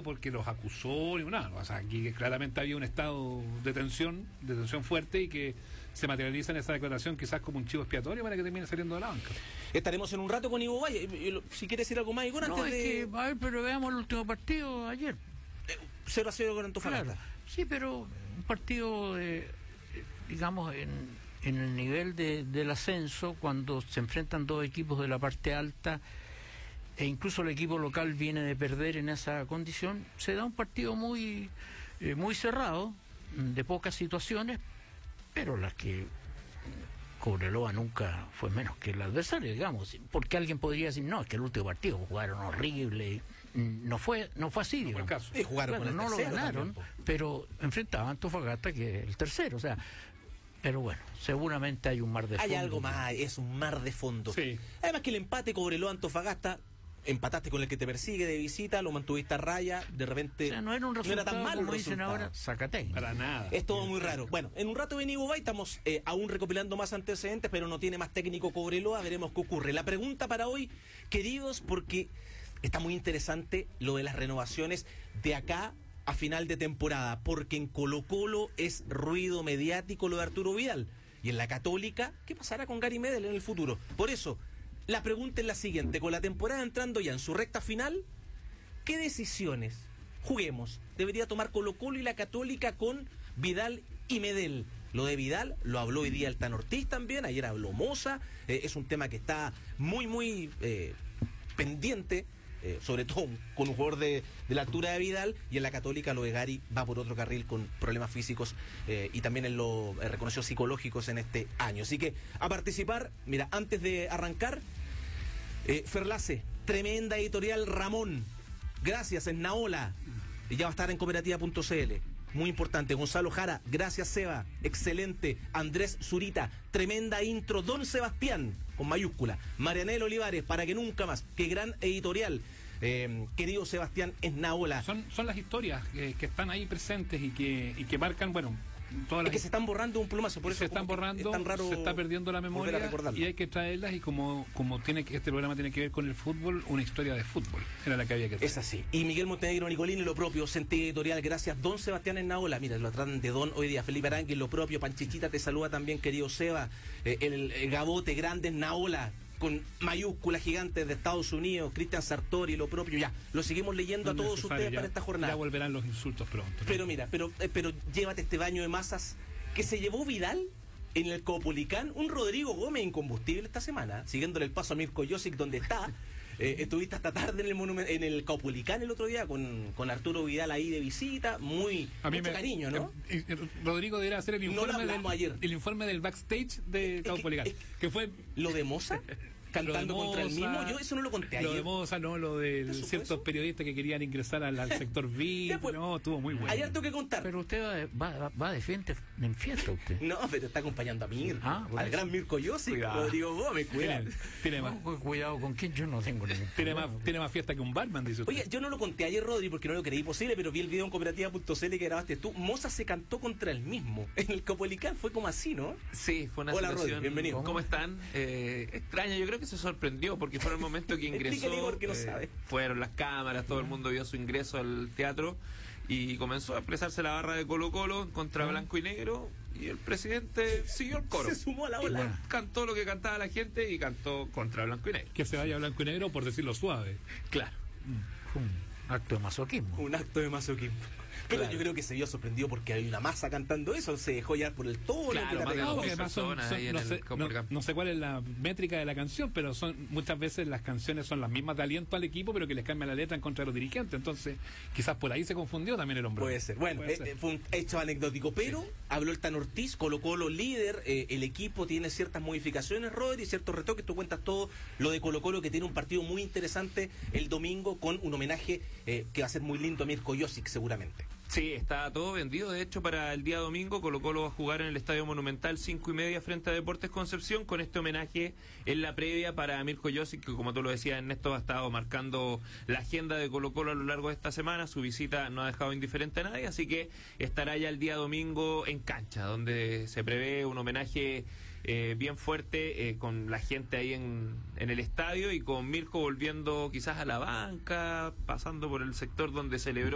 porque los acusó ni nada. O sea, aquí claramente había un estado de tensión fuerte y que se materializa en esa declaración quizás como un chivo expiatorio para que termine saliendo de la banca. Estaremos en un rato con Ivo Valle. Si quieres decir algo más, Igor, antes de... A ver, pero veamos el último partido ayer. 0-0 con Antofagasta. Claro. Sí, pero un partido, digamos, en el nivel del ascenso, cuando se enfrentan dos equipos de la parte alta, e incluso el equipo local viene de perder en esa condición, se da un partido muy cerrado, de pocas situaciones, pero las que Cobreloa nunca fue menos que el adversario, digamos, porque alguien podría decir, no, es que el último partido jugaron horrible, no fue así, digamos. No fue el caso. Sí, jugaron con el no lo tercero ganaron, también, pero enfrentaban a Antofagasta, que es el tercero, o sea, pero bueno, seguramente hay un mar de fondo. Hay algo más, es un mar de fondo. Sí. Además que el empate Cobreloa-Antofagasta, empataste con el que te persigue de visita, lo mantuviste a raya, de repente... O sea, no era un resultado, tan malo como el dicen resultado. ahora, sacateño. Para nada. Es todo muy raro. Bueno, en un rato ven Ivo Bay, estamos aún recopilando más antecedentes, pero no tiene más técnico Cobreloa, veremos qué ocurre. La pregunta para hoy, queridos, porque está muy interesante lo de las renovaciones de acá a final de temporada, porque en Colo-Colo es ruido mediático lo de Arturo Vidal, y en la Católica, ¿qué pasará con Gary Medel en el futuro? Por eso, la pregunta es la siguiente, con la temporada entrando ya en su recta final, ¿qué decisiones, juguemos, debería tomar Colo-Colo y la Católica con Vidal y Medel? Lo de Vidal lo habló hoy día el Tan Ortiz también, ayer habló Moza, es un tema que está muy pendiente, sobre todo con un jugador de la altura de Vidal, y en la Católica lo de Gary va por otro carril con problemas físicos y también en lo reconoció psicológicos en este año. Así que a participar, mira, antes de arrancar, Ferlace, tremenda editorial Ramón, gracias, en Naola, y ya va a estar en cooperativa.cl. Muy importante. Gonzalo Jara, gracias Seba, excelente. Andrés Zurita, tremenda intro. Don Sebastián, con mayúscula. Marianel Olivares, para que nunca más. Qué gran editorial. Querido Sebastián, es Naola. Son las historias que están ahí presentes y que marcan, bueno, todas las... Es que se están borrando un plumazo, por eso se están borrando, es tan raro, se está perdiendo la memoria y hay que traerlas, y como tiene que, este programa tiene que ver con el fútbol, una historia de fútbol era la que había que traer. Es así. Y Miguel Montenegro Nicolini, lo propio, sentido editorial, gracias. Don Sebastián en Naola, mira, lo tratan de Don hoy día. Felipe Aránguiz, lo propio. Panchichita te saluda también, querido Seba. El Gabote grande en Naola, con mayúsculas gigantes de Estados Unidos. Cristian Sartori, lo propio. Ya, lo seguimos leyendo No a todos ustedes ya, para esta jornada. Ya volverán los insultos pronto, ¿no? Pero mira, pero llévate este baño de masas que se llevó Vidal en el Caupolicán. Un Rodrigo Gómez incombustible esta semana, siguiéndole el paso a Mirko Josic donde está. Estuviste hasta tarde en el Caupolicán el otro día con Arturo Vidal ahí de visita, mucho cariño, ¿no? Rodrigo debería hacer el informe del backstage de Caupolicán, que fue lo de Moza cantando contra el mismo. Yo eso no lo conté ayer. Lo de Moza, no, lo de ciertos periodistas que querían ingresar al sector VIP. No, estuvo muy bueno. Hay harto que contar. Pero usted va de fiesta en fiesta, usted. No, pero está acompañando a Mirko, al eso. gran Mirko Josic, Rodrigo Gómez, cuidado. Tiene más. Cuidado con quién, yo no tengo ningún tiene más fiesta que un barman, dice usted. Oye, yo no lo conté ayer, Rodri, porque no lo creí posible, pero vi el video en cooperativa.cl que grabaste tú. Moza se cantó contra el mismo en el Caupolicán, fue como así, ¿no? Sí, fue una Hola, situación. Rodri, bienvenido. ¿Cómo están? Extraña, yo creo que se sorprendió porque fue el momento que ingresó. Explícale, porque no sabe. Fueron las cámaras, todo el mundo vio su ingreso al teatro y comenzó a expresarse la barra de Colo-Colo contra blanco y negro, y el presidente siguió el coro. Se sumó a la ola. Cantó lo que cantaba la gente y cantó contra blanco y negro. Que se vaya a blanco y negro, por decirlo suave. Claro. Fue un acto de masoquismo. Un acto de masoquismo. Pero Claro. yo creo que se vio sorprendido porque hay una masa cantando eso, se dejó ya por el tono. Claro, que más de pegó. dos Además personas ahí en el Caupolicán. no sé cuál es la métrica de la canción, pero muchas veces las canciones son las mismas de aliento al equipo, pero que les cambia la letra en contra de los dirigentes. Entonces, quizás por ahí se confundió también el hombre. Puede ser. Bueno, fue un hecho anecdótico, pero habló el Tan Ortiz, Colo-Colo líder, el equipo tiene ciertas modificaciones, Rodri, ciertos retoques, tú cuentas todo lo de Colo-Colo, que tiene un partido muy interesante el domingo con un homenaje que va a ser muy lindo a Mirko Josic seguramente. Sí, está todo vendido. De hecho, para el día domingo, Colo-Colo va a jugar en el Estadio Monumental 5:30 frente a Deportes Concepción, con este homenaje en la previa para Mirko Josic, que como tú lo decías, Ernesto, ha estado marcando la agenda de Colo-Colo a lo largo de esta semana. Su visita no ha dejado indiferente a nadie, así que estará ya el día domingo en cancha, donde se prevé un homenaje bien fuerte con la gente ahí en el estadio, y con Mirko volviendo quizás a la banca, pasando por el sector donde celebró